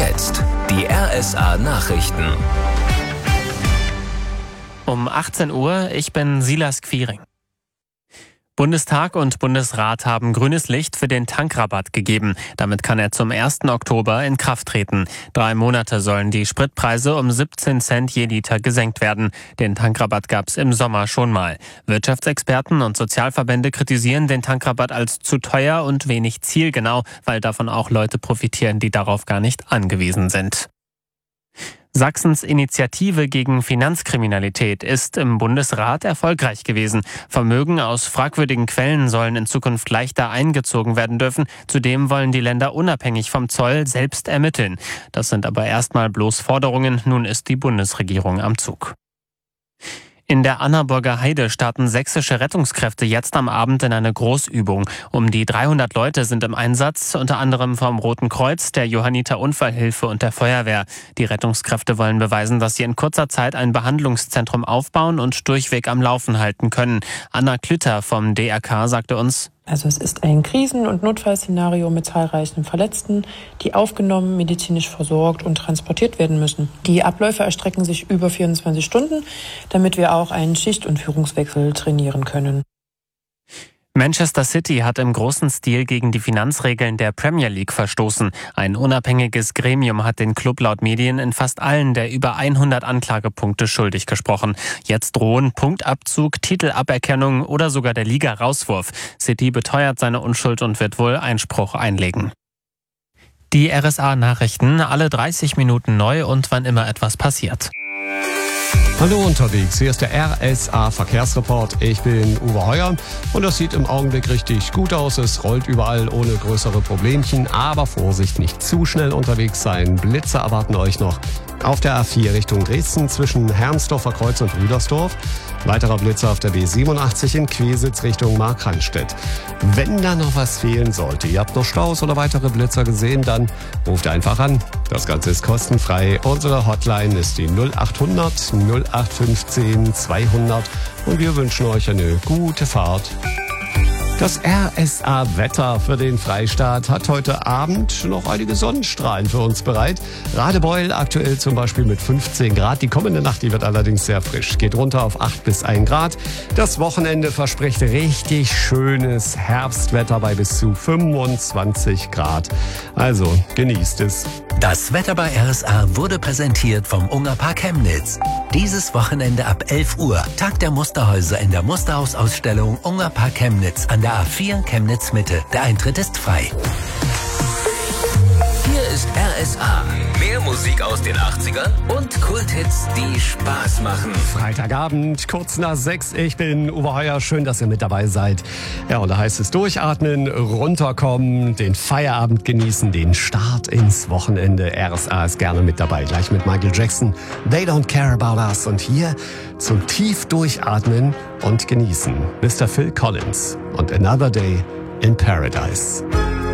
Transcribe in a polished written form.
jetzt die RSA Nachrichten. Um 18 Uhr, ich bin Silas Quiring. Bundestag und Bundesrat haben grünes Licht für den Tankrabatt gegeben. Damit kann er zum 1. Oktober in Kraft treten. 3 Monate sollen die Spritpreise um 17 Cent je Liter gesenkt werden. Den Tankrabatt gab es im Sommer schon mal. Wirtschaftsexperten und Sozialverbände kritisieren den Tankrabatt als zu teuer und wenig zielgenau, weil davon auch Leute profitieren, die darauf gar nicht angewiesen sind. Sachsens Initiative gegen Finanzkriminalität ist im Bundesrat erfolgreich gewesen. Vermögen aus fragwürdigen Quellen sollen in Zukunft leichter eingezogen werden dürfen. Zudem wollen die Länder unabhängig vom Zoll selbst ermitteln. Das sind aber erstmal bloß Forderungen. Nun ist die Bundesregierung am Zug. In der Annaburger Heide starten sächsische Rettungskräfte jetzt am Abend in eine Großübung. Um die 300 Leute sind im Einsatz, unter anderem vom Roten Kreuz, der Johanniter Unfallhilfe und der Feuerwehr. Die Rettungskräfte wollen beweisen, dass sie in kurzer Zeit ein Behandlungszentrum aufbauen und durchweg am Laufen halten können. Anna Klütter vom DRK sagte uns: Also es ist ein Krisen- und Notfallszenario mit zahlreichen Verletzten, die aufgenommen, medizinisch versorgt und transportiert werden müssen. Die Abläufe erstrecken sich über 24 Stunden, damit wir auch einen Schicht- und Führungswechsel trainieren können. Manchester City hat im großen Stil gegen die Finanzregeln der Premier League verstoßen. Ein unabhängiges Gremium hat den Club laut Medien in fast allen der über 100 Anklagepunkte schuldig gesprochen. Jetzt drohen Punktabzug, Titelaberkennung oder sogar der Liga-Rauswurf. City beteuert seine Unschuld und wird wohl Einspruch einlegen. Die RSA-Nachrichten, alle 30 Minuten neu und wann immer etwas passiert. Hallo unterwegs, hier ist der RSA Verkehrsreport. Ich bin Uwe Heuer und das sieht im Augenblick richtig gut aus. Es rollt überall ohne größere Problemchen, aber Vorsicht, nicht zu schnell unterwegs sein. Blitze erwarten euch noch auf der A4 Richtung Dresden zwischen Herrnsdorfer Kreuz und Rüdersdorf. Weiterer Blitzer auf der B87 in Quesitz Richtung Markranstädt. Wenn da noch was fehlen sollte, ihr habt noch Staus oder weitere Blitzer gesehen, dann ruft einfach an. Das Ganze ist kostenfrei. Unsere Hotline ist die 0800 0815 200 und wir wünschen euch eine gute Fahrt. Das RSA-Wetter für den Freistaat hat heute Abend noch einige Sonnenstrahlen für uns bereit. Radebeul aktuell zum Beispiel mit 15 Grad. Die kommende Nacht, die wird allerdings sehr frisch. Geht runter auf 8 bis 1 Grad. Das Wochenende verspricht richtig schönes Herbstwetter bei bis zu 25 Grad. Also genießt es. Das Wetter bei RSA wurde präsentiert vom Ungerpark Chemnitz. Dieses Wochenende ab 11 Uhr Tag der Musterhäuser in der Musterhausausstellung Ungerpark Chemnitz an der A4 Chemnitz Mitte. Der Eintritt ist frei. Hier ist RSA. Mehr Musik aus den 80ern und Kulthits, die Spaß machen. Freitagabend, kurz nach 6. Ich bin Uwe Heuer. Schön, dass ihr mit dabei seid. Ja, und da heißt es durchatmen, runterkommen, den Feierabend genießen, den Start ins Wochenende. RSA ist gerne mit dabei. Gleich mit Michael Jackson. They don't care about us. Und hier zum tief durchatmen und genießen. Mr. Phil Collins und Another Day in Paradise.